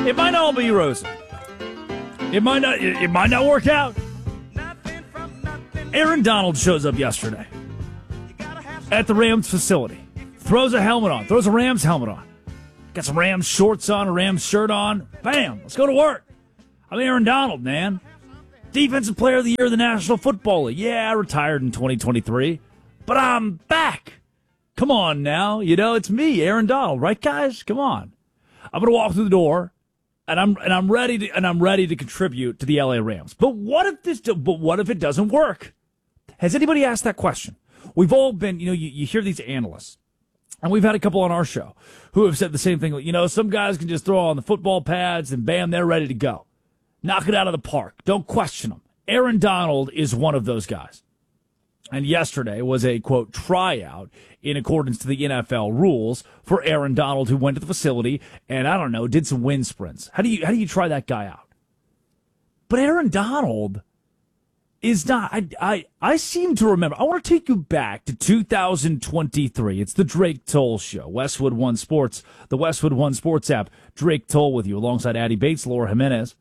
It might all be rosy. It might not work out. Aaron Donald shows up yesterday at the Rams facility. Throws a helmet on. Throws a Rams helmet on. Got some Rams shorts on, a Rams shirt on. Bam! Let's go to work. I'm Aaron Donald, man. Defensive Player of the Year of the National Football League. Yeah, I retired in 2023, but I'm back. Come on now. You know, it's me, Aaron Donald, right, guys? Come on. I'm going to walk through the door, and I'm ready to contribute to the LA Rams. But what if it doesn't work? Has anybody asked that question? We've all been, you hear these analysts, and we've had a couple on our show who have said the same thing. Some guys can just throw on the football pads and bam, they're ready to go. Knock it out of the park. Don't question them. Aaron Donald is one of those guys. And yesterday was a, quote, tryout in accordance to the NFL rules for Aaron Donald, who went to the facility and, I don't know, did some wind sprints. How do you try that guy out? But Aaron Donald is not. I seem to remember. I want to take you back to 2023. It's the Drake Toll Show. Westwood One Sports, the Westwood One Sports app. Drake Toll with you alongside Addie Bates, Laura Jimenez.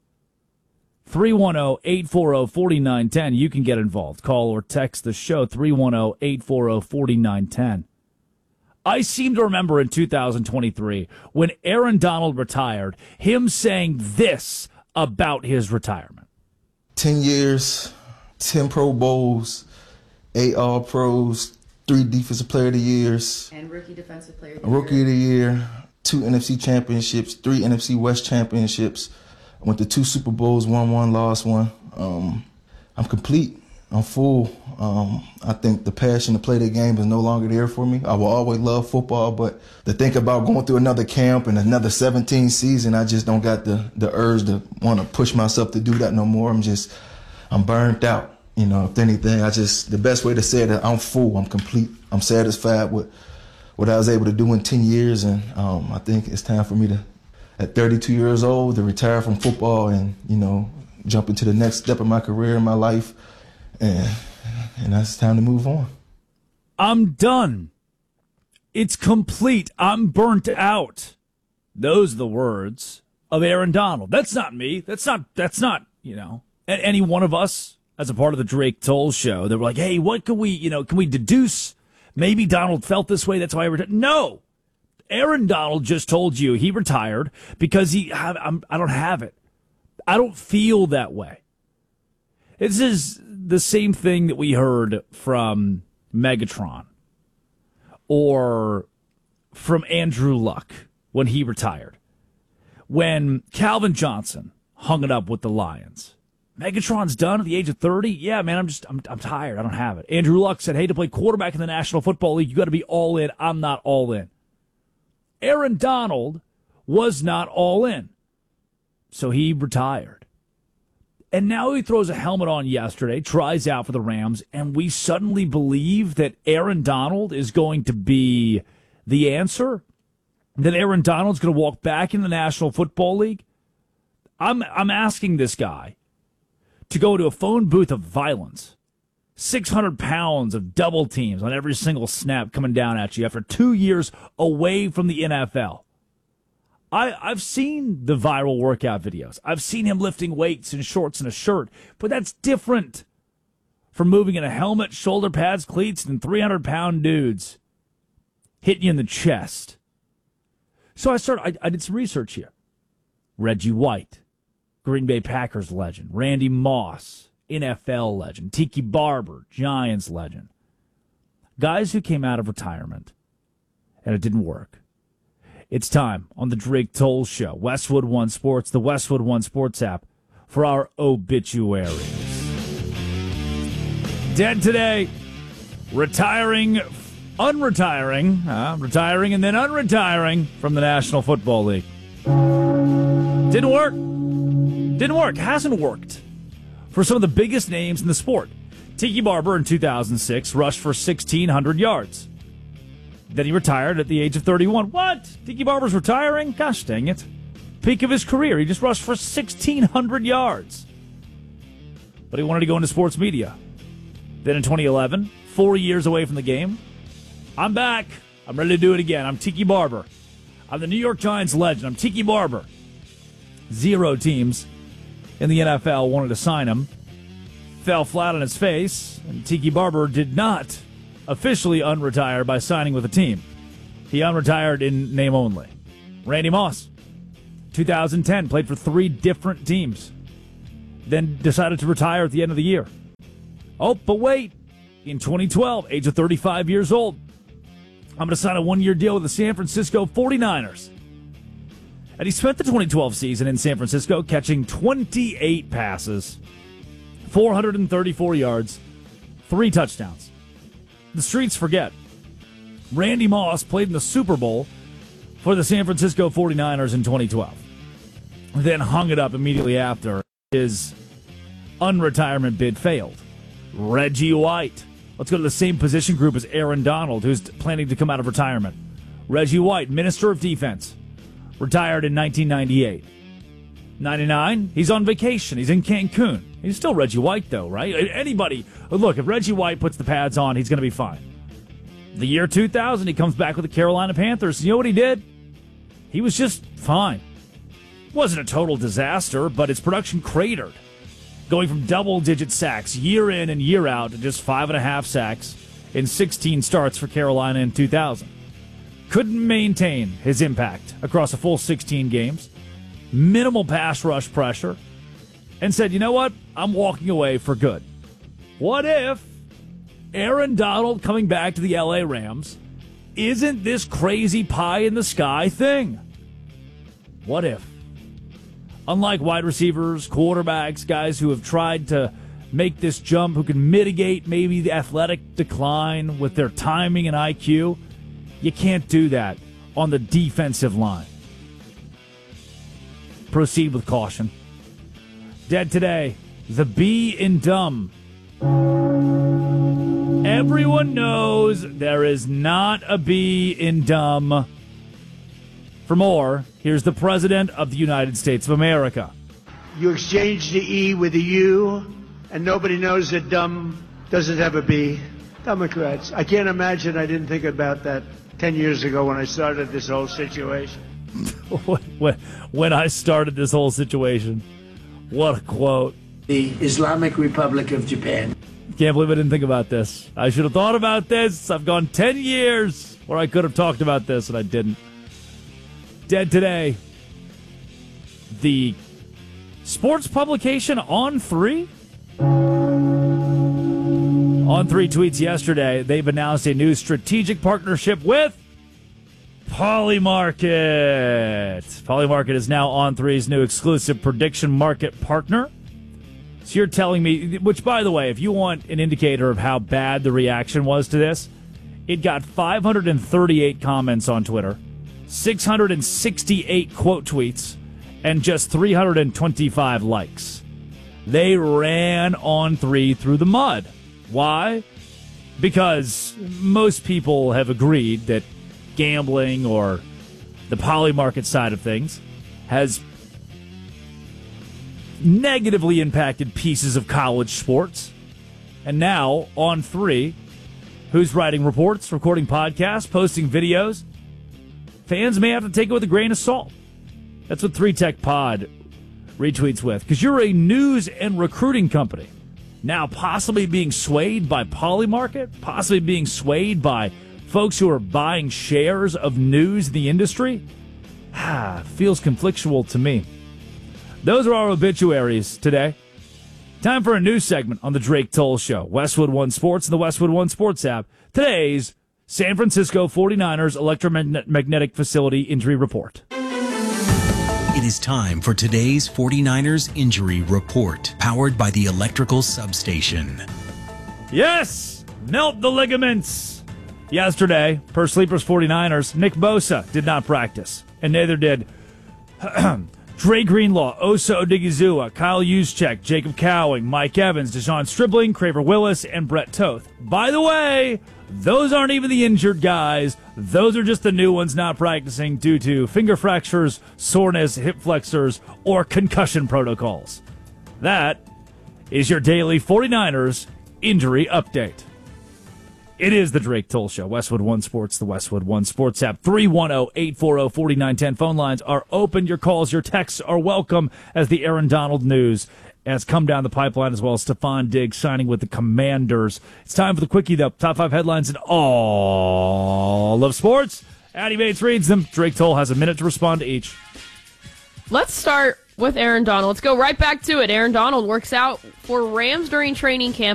310-840-4910. You can get involved. Call or text the show, 310-840-4910. I seem to remember in 2023 when Aaron Donald retired, him saying this about his retirement. 10 years, 10 Pro Bowls, 8 All-Pros, 3 Defensive Player of the Years. And Rookie Defensive Player of the Year. Rookie of the Year, 2 NFC Championships, 3 NFC West Championships. I went to 2 Super Bowls, won one, lost one. I'm complete. I'm full. I think the passion to play the game is no longer there for me. I will always love football, but to think about going through another camp and another 17 season, I just don't got the urge to want to push myself to do that no more. I'm burnt out. If anything, the best way to say it is I'm full. I'm complete. I'm satisfied with what I was able to do in 10 years, and I think it's time for me to, at 32 years old, to retire from football and, jump into the next step of my career in my life. And that's time to move on. I'm done. It's complete. I'm burnt out. Those are the words of Aaron Donald. That's not me. That's not, any one of us as a part of the Drake Toll Show. They were like, hey, what can we deduce? Maybe Donald felt this way. That's why he retired. No. Aaron Donald just told you he retired because I don't have it. I don't feel that way. This is the same thing that we heard from Megatron or from Andrew Luck when he retired. When Calvin Johnson hung it up with the Lions. Megatron's done at the age of 30? Yeah, man, I'm tired. I don't have it. Andrew Luck said, hey, to play quarterback in the National Football League, you got to be all in. I'm not all in. Aaron Donald was not all in. So he retired. And now he throws a helmet on yesterday, tries out for the Rams, and we suddenly believe that Aaron Donald is going to be the answer? That Aaron Donald's going to walk back in the National Football League? I'm asking this guy to go to a phone booth of violence. 600 pounds of double teams on every single snap coming down at you after 2 years away from the NFL. I've seen the viral workout videos. I've seen him lifting weights in shorts and a shirt, but that's different from moving in a helmet, shoulder pads, cleats, and 300-pound dudes hitting you in the chest. So I did some research here. Reggie White, Green Bay Packers legend. Randy Moss, NFL legend. Tiki Barber, Giants legend. Guys who came out of retirement, and it didn't work. It's time on the Drake Toll Show, Westwood One Sports, the Westwood One Sports app, for our obituaries. Dead today, retiring, retiring and then unretiring from the National Football League. Didn't work. Hasn't worked for some of the biggest names in the sport. Tiki Barber in 2006 rushed for 1,600 yards. Then he retired at the age of 31. What? Tiki Barber's retiring? Gosh dang it. Peak of his career. He just rushed for 1,600 yards. But he wanted to go into sports media. Then in 2011, 4 years away from the game, I'm back. I'm ready to do it again. I'm Tiki Barber. I'm the New York Giants legend. I'm Tiki Barber. 0 teams in the NFL wanted to sign him. Fell flat on his face, and Tiki Barber did not officially unretire by signing with a team. He unretired in name only. Randy Moss, 2010, played for 3 different teams, then decided to retire at the end of the year. Oh, but wait. In 2012, age of 35 years old, I'm going to sign a 1-year deal with the San Francisco 49ers. And he spent the 2012 season in San Francisco catching 28 passes, 434 yards, 3 touchdowns. The streets forget. Randy Moss played in the Super Bowl for the San Francisco 49ers in 2012. Then hung it up immediately after his unretirement bid failed. Reggie White. Let's go to the same position group as Aaron Donald, who's planning to come out of retirement. Reggie White, Minister of Defense, retired in 1998. 99, he's on vacation. He's in Cancun. He's still Reggie White, though, right? Anybody, look, if Reggie White puts the pads on, he's going to be fine. The year 2000, he comes back with the Carolina Panthers. You know what he did? He was just fine. Wasn't a total disaster, but his production cratered, going from double-digit sacks year in and year out to just 5.5 sacks in 16 starts for Carolina in 2000. Couldn't maintain his impact across a full 16 games. Minimal pass rush pressure. And said, you know what? I'm walking away for good. What if Aaron Donald coming back to the LA Rams isn't this crazy pie-in-the-sky thing? What if? Unlike wide receivers, quarterbacks, guys who have tried to make this jump, who can mitigate maybe the athletic decline with their timing and IQ, you can't do that on the defensive line. Proceed with caution. Dead today, the B in dumb. Everyone knows there is not a B in dumb. For more, here's the President of the United States of America. You exchange the E with a U, and nobody knows that dumb doesn't have a B. Democrats. I can't imagine I didn't think about that 10 years ago when I started this whole situation. When I started this whole situation. What a quote. The Islamic Republic of Japan. Can't believe I didn't think about this. I should have thought about this. I've gone 10 years where I could have talked about this, and I didn't. Dead today. The sports publication On3? On3 tweets yesterday they've announced a new strategic partnership with Polymarket. Polymarket is now On3's new exclusive prediction market partner. So you're telling me, which, by the way, if you want an indicator of how bad the reaction was to this, it got 538 comments on Twitter, 668 quote tweets, and just 325 likes. They ran On3 through the mud. Why? Because most people have agreed that gambling or the Polymarket side of things has negatively impacted pieces of college sports. And now, On3, who's writing reports, recording podcasts, posting videos, fans may have to take it with a grain of salt. That's what 3 Tech Pod retweets with. Because you're a news and recruiting company. Now possibly being swayed by Polymarket, possibly being swayed by folks who are buying shares of news in the industry. Feels conflictual to me. Those are our obituaries today. Time for a news segment on the Drake Toll Show. Westwood One Sports and the Westwood One Sports app. Today's San Francisco 49ers electromagnetic facility injury report. It is time for today's 49ers injury report, powered by the electrical substation. Yes! Melt the ligaments! Yesterday, per Sleepers 49ers, Nick Bosa did not practice, and neither did Dre Greenlaw, Osa Odigizua, Kyle Juszczyk, Jacob Cowing, Mike Evans, Deshaun Stribling, Craver Willis, and Brett Toth. By the way, those aren't even the injured guys. Those are just the new ones not practicing due to finger fractures, soreness, hip flexors, or concussion protocols. That is your daily 49ers injury update. It is the Drake Toll Show. Westwood One Sports, the Westwood One Sports app. 310-840-4910. Phone lines are open. Your calls, your texts are welcome as the Aaron Donald news has come down the pipeline, as well as Stephon Diggs signing with the Commanders. It's time for the Quickie, though. Top 5 headlines in all of sports. Addie Bates reads them. Drake Toll has a minute to respond to each. Let's start with Aaron Donald. Let's go right back to it. Aaron Donald works out for Rams during training camp.